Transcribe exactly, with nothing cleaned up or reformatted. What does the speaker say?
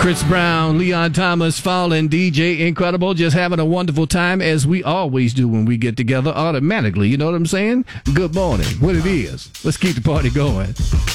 Chris Brown, Leon Thomas, Fallen, D J Incredible, just having a wonderful time as we always do when we get together automatically. You know what I'm saying? Good morning. What it is. Let's keep the party going.